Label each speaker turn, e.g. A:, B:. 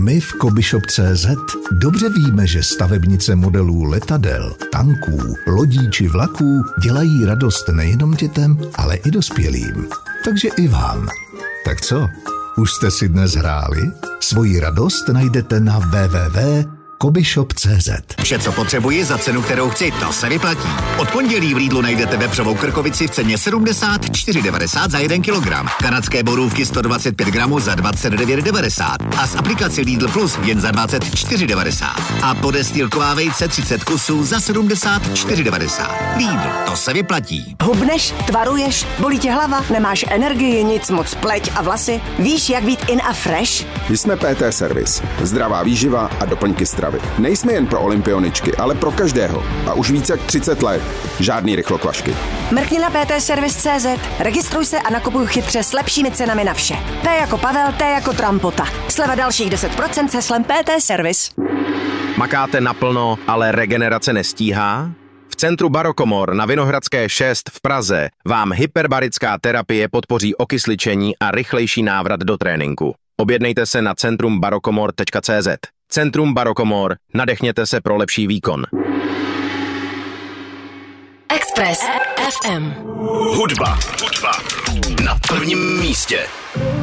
A: my v Kobyshop.cz dobře víme, že stavebnice modelů letadel, tanků, lodí či vlaků dělají radost nejenom dětem, ale i dospělým. Takže i vám. Tak co? Už jste si dnes hráli? Svoji radost najdete na www.kobyshop.cz.
B: Vše, co potřebuji za cenu, kterou chci, to se vyplatí. Od pondělí v Lidlu najdete vepřovou krkovici v ceně 74,90 za 1 kilogram. Kanadské borůvky 125 gramů za 29,90 a z aplikace Lidl Plus jen za 24,90. A podestýlková vejce 30 kusů za 74,90. Lidl, to se vyplatí.
C: Hubneš, tvaruješ, bolí tě hlava, nemáš energii, nic moc, pleť a vlasy? Víš, jak být in a fresh?
D: My jsme PT Service. Zdravá výživa a doplňky stravy. Nejsme jen pro olympioničky, ale pro každého. A už více jak 30 let. Žádný rychlokvašky.
C: Mrkni na ptservice.cz, registruj se a nakupuj chytře s lepšími cenami na vše. P jako Pavel, T jako Trampota. Sleva dalších 10% s heslem PT Service.
E: Makáte naplno, ale regenerace nestíhá? V centru Barokomor na Vinohradské 6 v Praze vám hyperbarická terapie podpoří okysličení a rychlejší návrat do tréninku. Objednejte se na centrumbarokomor.cz. Centrum Barokomor. Nadechněte se pro lepší výkon.
C: Express FM.
B: Hudba na prvním místě.